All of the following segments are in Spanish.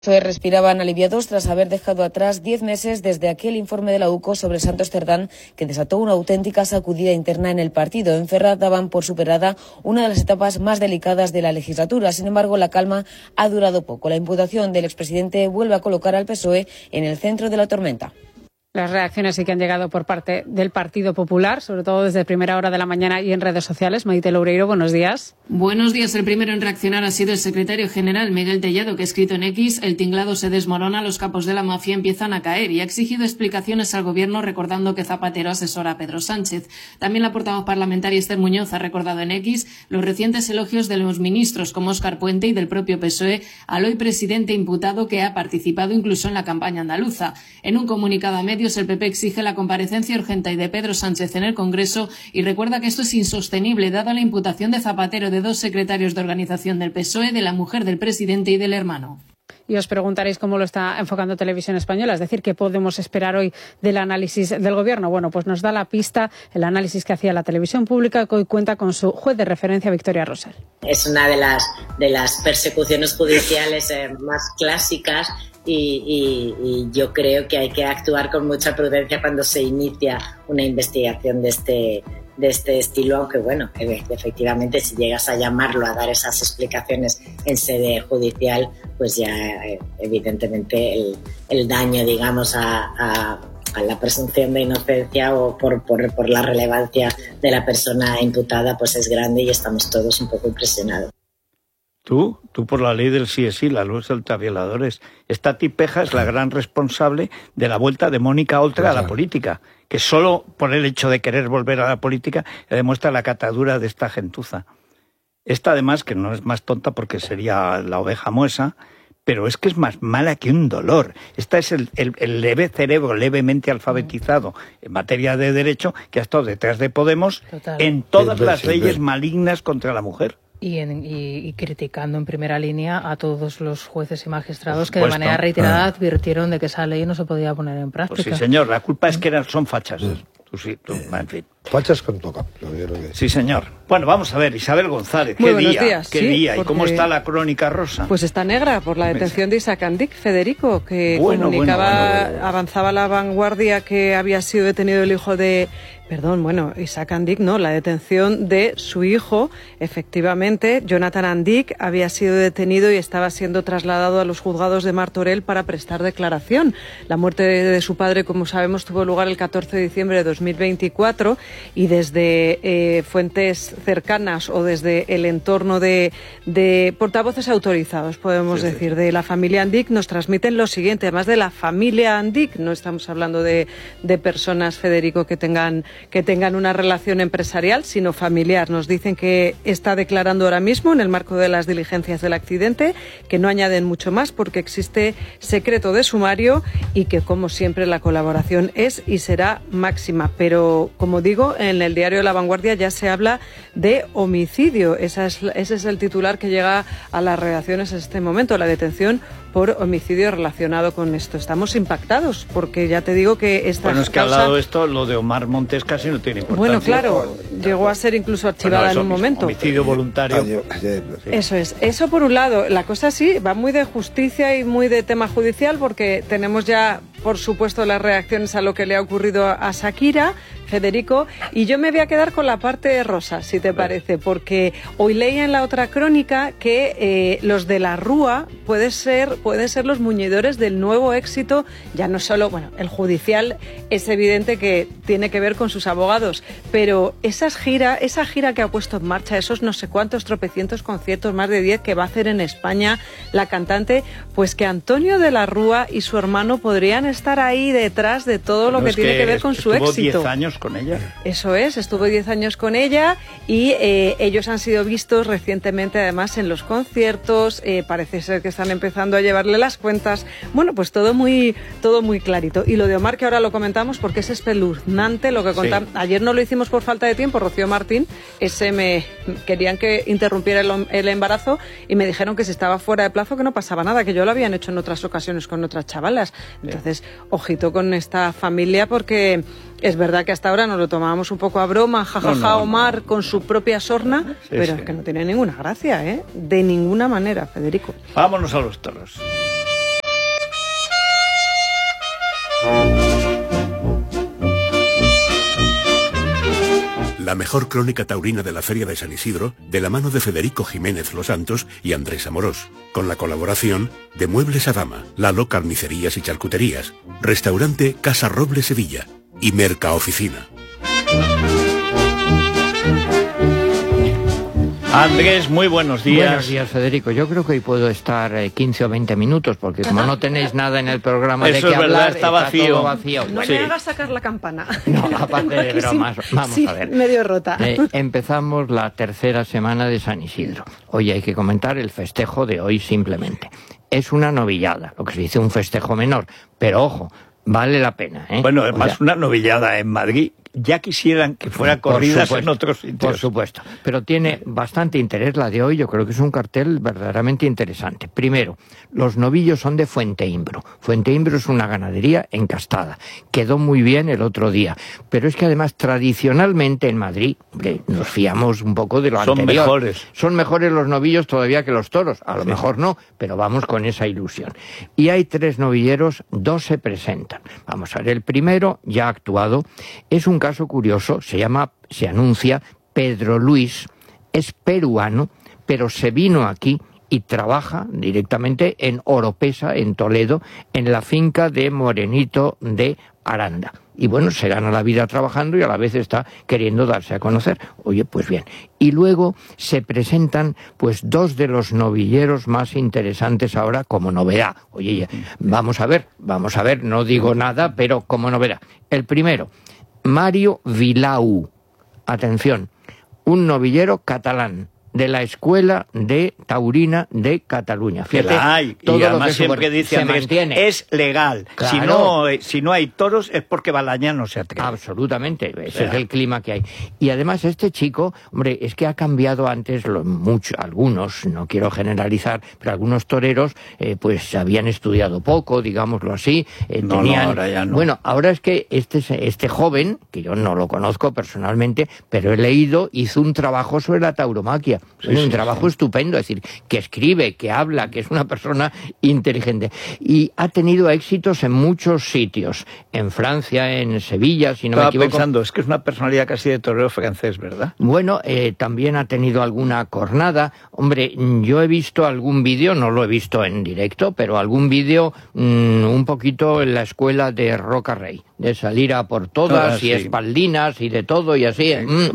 Respiraban aliviados tras haber dejado atrás 10 meses desde aquel informe de la UCO sobre Santos Cerdán que desató una auténtica sacudida interna en el partido. En Ferraz daban por superada una de las etapas más delicadas de la legislatura. Sin embargo, la calma ha durado poco. La imputación del expresidente vuelve a colocar al PSOE en el centro de la tormenta. Las reacciones sí que han llegado por parte del Partido Popular, sobre todo desde primera hora de la mañana y en redes sociales. Maite Loureiro, buenos días. Buenos días. El primero en reaccionar ha sido el secretario general, Miguel Tellado, que ha escrito en X: el tinglado se desmorona, los capos de la mafia empiezan a caer, y ha exigido explicaciones al gobierno, recordando que Zapatero asesora a Pedro Sánchez. También la portavoz parlamentaria Esther Muñoz ha recordado en X los recientes elogios de los ministros como Óscar Puente y del propio PSOE al hoy presidente imputado, que ha participado incluso en la campaña andaluza. En un comunicado a medios, el PP exige la comparecencia urgente de Pedro Sánchez en el Congreso y recuerda que esto es insostenible dada la imputación de Zapatero de dos secretarios de organización del PSOE, de la mujer del presidente y del hermano. Y os preguntaréis cómo lo está enfocando Televisión Española, es decir, ¿qué podemos esperar hoy del análisis del Gobierno? Bueno, pues nos da la pista el análisis que hacía la televisión pública, que hoy cuenta con su juez de referencia, Victoria Rosell. Es una de las persecuciones judiciales más clásicas y yo creo que hay que actuar con mucha prudencia cuando se inicia una investigación de este estilo, aunque bueno, efectivamente si llegas a llamarlo a dar esas explicaciones en sede judicial, pues ya evidentemente el daño, digamos, a la presunción de inocencia o por la relevancia de la persona imputada, pues es grande y estamos todos un poco impresionados. Tú por la ley del sí es sí, la luz de ultravioladores. Esta tipeja es la gran responsable de la vuelta de Mónica Oltra a la política, que solo por el hecho de querer volver a la política demuestra la catadura de esta gentuza. Esta además, que no es más tonta porque sería la oveja muesa, pero es que es más mala que un dolor. Esta es el leve cerebro levemente alfabetizado en materia de derecho que ha estado detrás de Podemos en todas las leyes malignas contra la mujer. Y criticando en primera línea a todos los jueces y magistrados que de manera reiterada advirtieron de que esa ley no se podía poner en práctica. Pues sí, señor, la culpa es que son fachas. En fin. Fachas con toca. Sí, señor. Bueno, vamos a ver, Isabel González, ¿qué día? ¿Y cómo está la crónica rosa? Pues está negra por la detención de Isaac Andic, Federico, que avanzaba La Vanguardia que había sido detenido el hijo de... Isaac Andic no, la detención de su hijo, efectivamente. Jonathan Andic había sido detenido y estaba siendo trasladado a los juzgados de Martorell para prestar declaración. La muerte de su padre, como sabemos, tuvo lugar el 14 de diciembre de 2024 y desde fuentes cercanas o desde el entorno de portavoces autorizados, podemos decir, de la familia Andic, nos transmiten lo siguiente. Además de la familia Andic, no estamos hablando de personas, Federico, que tengan una relación empresarial, sino familiar. Nos dicen que está declarando ahora mismo en el marco de las diligencias del accidente, que no añaden mucho más porque existe secreto de sumario y que, como siempre, la colaboración es y será máxima. Pero, como digo, en el diario La Vanguardia ya se habla de homicidio. Ese es el titular que llega a las redacciones en este momento, la detención por homicidio relacionado con esto. Estamos impactados porque ya te digo que esta Bueno, es que al lado de esto, lo de Omar Montes casi no tiene importancia. Bueno, claro, llegó a ser incluso archivada en un momento. Homicidio voluntario. Eso es. Eso por un lado. La cosa sí va muy de justicia y muy de tema judicial porque tenemos ya, por supuesto, las reacciones a lo que le ha ocurrido a Shakira, Federico, y yo me voy a quedar con la parte rosa, si te parece, porque hoy leía en la otra crónica que los de la Rúa pueden ser los muñidores del nuevo éxito, ya no solo, el judicial es evidente que tiene que ver con sus abogados, pero esa gira que ha puesto en marcha, esos no sé cuántos tropecientos conciertos, más de 10 que va a hacer en España la cantante, pues que Antonio de la Rúa y su hermano podrían estar ahí detrás de todo lo que tiene que ver con su éxito. Estuvo 10 años con ella. Eso es, estuvo 10 años con ella y ellos han sido vistos recientemente además en los conciertos, parece ser que están empezando a llevarle las cuentas, pues todo muy clarito. Y lo de Omar, que ahora lo comentamos porque es espeluznante lo que contamos. Sí. Ayer no lo hicimos por falta de tiempo, Rocío Martín, querían que interrumpiera el embarazo y me dijeron que si estaba fuera de plazo que no pasaba nada, que yo lo habían hecho en otras ocasiones con otras chavalas. Entonces, ojito con esta familia porque es verdad que hasta ahora nos lo tomábamos un poco a broma, jajaja, Omar con su propia sorna, pero es que no tiene ninguna gracia, de ninguna manera, Federico. Vámonos a los toros. La mejor crónica taurina de la Feria de San Isidro, de la mano de Federico Jiménez Los Santos y Andrés Amorós, con la colaboración de Muebles Adama, Lalo Carnicerías y Charcuterías, Restaurante Casa Roble Sevilla y Mercaoficina. Andrés, muy buenos días. Buenos días, Federico. Yo creo que hoy puedo estar 15 o 20 minutos, porque como no tenéis nada en el programa de qué hablar, está vacío. Todo vacío. No me hagas sacar la campana. No, aparte de bromas, vamos a ver. Medio rota. Empezamos la tercera semana de San Isidro. Hoy hay que comentar el festejo de hoy simplemente. Es una novillada, lo que se dice un festejo menor, pero ojo, vale la pena, ¿eh? Bueno, además una novillada en Madrid. Ya quisieran que fuera corridas en otros sitios. Por supuesto, pero tiene bastante interés la de hoy. Yo creo que es un cartel verdaderamente interesante. Primero, los novillos son de Fuenteimbro. Fuenteimbro es una ganadería encastada. Quedó muy bien el otro día. Pero es que además tradicionalmente en Madrid, hombre, nos fiamos un poco de lo anterior. Son mejores. Son mejores los novillos todavía que los toros. A lo mejor no, pero vamos con esa ilusión. Y hay 3 novilleros, 2 se presentan. Vamos a ver, el primero ya ha actuado. Es un caso curioso, se anuncia Pedro Luis, es peruano, pero se vino aquí y trabaja directamente en Oropesa, en Toledo, en la finca de Morenito de Aranda. Y bueno, se gana la vida trabajando y a la vez está queriendo darse a conocer. Oye, pues bien. Y luego se presentan pues 2 de los novilleros más interesantes ahora como novedad. Oye, vamos a ver, no digo nada, pero como novedad. El primero, Mario Vilau, atención, un novillero catalán de la Escuela de Taurina de Cataluña. Fíjate, y además siempre dice Andrés, es legal. Claro. Si no hay toros es porque Balañá no se atreve. Absolutamente, ese es el clima que hay. Y además este chico, hombre, es que ha cambiado antes algunos, no quiero generalizar, pero algunos toreros pues habían estudiado poco, digámoslo así. Ahora ya no. Bueno, ahora es que este joven, que yo no lo conozco personalmente, pero he leído, hizo un trabajo sobre la tauromaquia. Un trabajo estupendo, es decir, que escribe, que habla, que es una persona inteligente. Y ha tenido éxitos en muchos sitios, en Francia, en Sevilla, si no me equivoco. Estaba pensando, es que es una personalidad casi de torero francés, ¿verdad? Bueno, también ha tenido alguna cornada. Hombre, yo he visto algún vídeo, no lo he visto en directo, pero algún vídeo un poquito en la escuela de Roca Rey, de salir a por todas y espaldinas y de todo y así.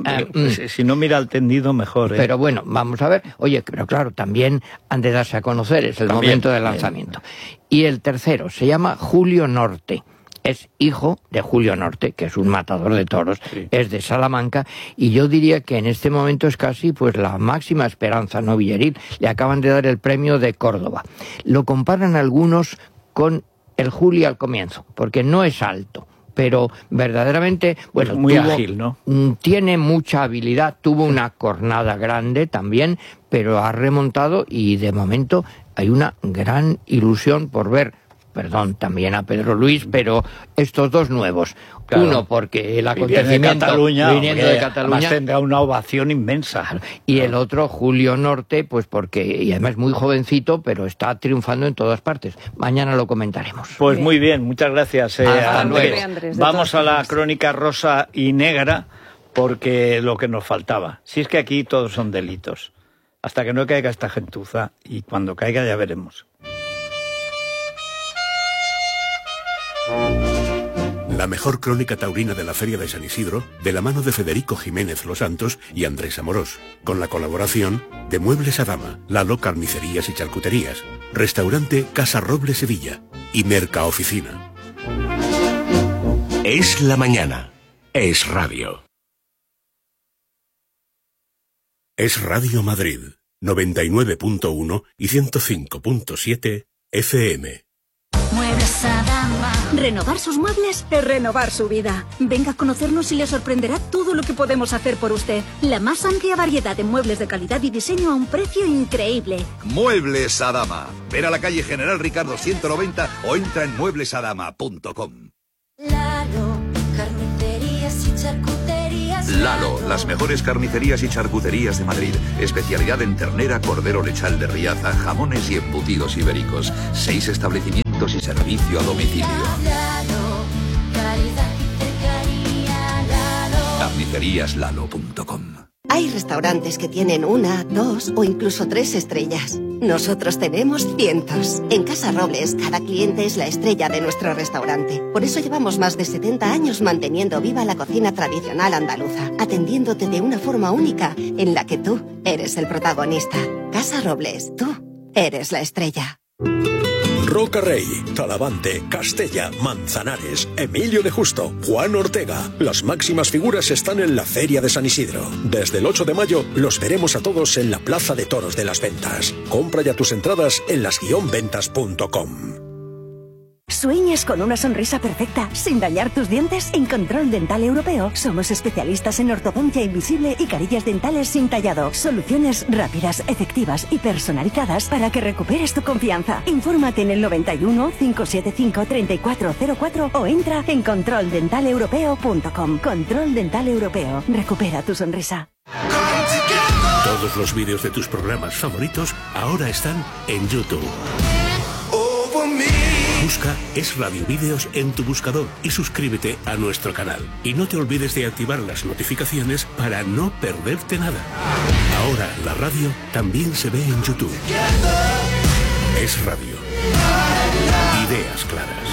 Si no mira al tendido, mejor. Pero bueno, vamos a ver. Oye, pero claro, también han de darse a conocer, es el momento del lanzamiento. Y el tercero se llama Julio Norte. Es hijo de Julio Norte, que es un matador de toros, es de Salamanca, y yo diría que en este momento es casi pues la máxima esperanza novilleril. Le acaban de dar el premio de Córdoba. Lo comparan algunos con el Juli al comienzo, porque no es alto, pero verdaderamente, bueno, muy ágil, ¿no? Tiene mucha habilidad, tuvo una cornada grande también, pero ha remontado y de momento hay una gran ilusión por ver, también a Pedro Luis, pero estos 2 nuevos. Claro. Uno porque el acontecimiento viniendo de Cataluña además tendrá una ovación inmensa. Y el otro, Julio Norte, pues porque, y además muy jovencito, pero está triunfando en todas partes. Mañana lo comentaremos. Pues muy bien, muchas gracias, Andrés. Andrés. Vamos a la crónica rosa y negra, porque lo que nos faltaba. Si es que aquí todos son delitos. Hasta que no caiga esta gentuza, y cuando caiga ya veremos. La mejor crónica taurina de la Feria de San Isidro, de la mano de Federico Jiménez Los Santos y Andrés Amorós, con la colaboración de Muebles Adama, Lalo Carnicerías y Charcuterías, Restaurante Casa Roble Sevilla y Mercaoficina. Es la mañana. Es radio. Es Radio Madrid, 99.1 y 105.7 FM. Muebles Adama. Renovar sus muebles es renovar su vida. Venga a conocernos y le sorprenderá todo lo que podemos hacer por usted. La más amplia variedad de muebles de calidad y diseño a un precio increíble. Muebles Adama. Ver a la calle General Ricardo 190 o entra en mueblesadama.com. Lalo, carnicerías y charcuterías. Lalo, las mejores carnicerías y charcuterías de Madrid. Especialidad en ternera, cordero lechal de Riaza, jamones y embutidos ibéricos. 6 establecimientos y servicio a domicilio. Lalo, calidad y cercanía. Lalo. carniceriaslalo.com. Hay restaurantes que tienen 1, 2 o incluso 3 estrellas. Nosotros tenemos cientos. En Casa Robles, cada cliente es la estrella de nuestro restaurante. Por eso llevamos más de 70 años manteniendo viva la cocina tradicional andaluza, atendiéndote de una forma única en la que tú eres el protagonista. Casa Robles, tú eres la estrella. Roca Rey, Talavante, Castella, Manzanares, Emilio de Justo, Juan Ortega. Las máximas figuras están en la Feria de San Isidro. Desde el 8 de mayo los veremos a todos en la Plaza de Toros de las Ventas. Compra ya tus entradas en las-ventas.com. ¿Sueñas con una sonrisa perfecta sin dañar tus dientes? En Control Dental Europeo somos especialistas en ortodoncia invisible y carillas dentales sin tallado. Soluciones rápidas, efectivas y personalizadas para que recuperes tu confianza. Infórmate en el 91 575 3404 o entra en controldentaleuropeo.com. Control Dental Europeo. Recupera tu sonrisa. Todos los vídeos de tus programas favoritos ahora están en YouTube. Busca Es Radio Vídeos en tu buscador y suscríbete a nuestro canal. Y no te olvides de activar las notificaciones para no perderte nada. Ahora la radio también se ve en YouTube. Es Radio. Ideas claras.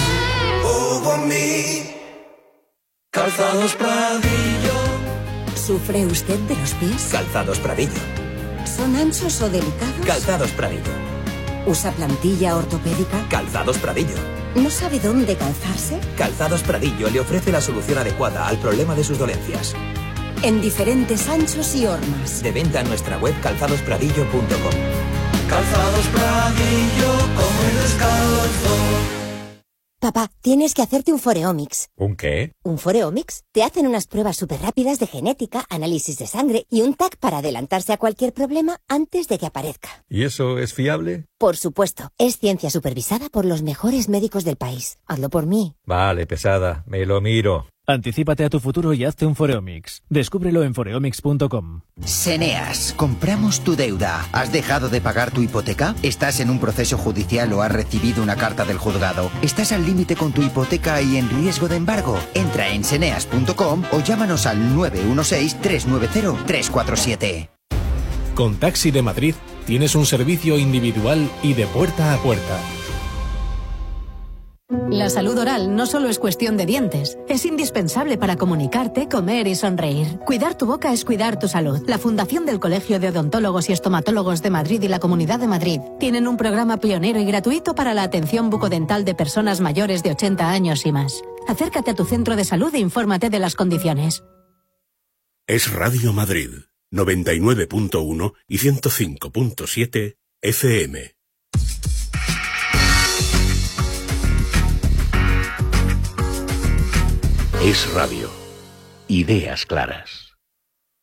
Calzados Pradillo. ¿Sufre usted de los pies? Calzados Pradillo. ¿Son anchos o delicados? Calzados Pradillo. ¿Usa plantilla ortopédica? Calzados Pradillo. ¿No sabe dónde calzarse? Calzados Pradillo le ofrece la solución adecuada al problema de sus dolencias. En diferentes anchos y hormas. De venta en nuestra web calzadospradillo.com. Calzados Pradillo, como el descalzo. Papá, tienes que hacerte un Foreomics. ¿Un qué? ¿Un Foreomics? Te hacen unas pruebas súper rápidas de genética, análisis de sangre y un TAC para adelantarse a cualquier problema antes de que aparezca. ¿Y eso es fiable? Por supuesto. Es ciencia supervisada por los mejores médicos del país. Hazlo por mí. Vale, pesada. Me lo miro. Anticípate a tu futuro y hazte un Foreomics. Descúbrelo en foreomics.com. Seneas, compramos tu deuda. ¿Has dejado de pagar tu hipoteca? ¿Estás en un proceso judicial o has recibido una carta del juzgado? ¿Estás al límite con tu hipoteca y en riesgo de embargo? Entra en seneas.com o llámanos al 916-390-347. Con Taxi de Madrid tienes un servicio individual y de puerta a puerta. La salud oral no solo es cuestión de dientes, es indispensable para comunicarte, comer y sonreír. Cuidar tu boca es cuidar tu salud. La Fundación del Colegio de Odontólogos y Estomatólogos de Madrid y la Comunidad de Madrid tienen un programa pionero y gratuito para la atención bucodental de personas mayores de 80 años y más. Acércate a tu centro de salud e infórmate de las condiciones. Es Radio Madrid, 99.1 y 105.7 FM. Es Radio. Ideas claras.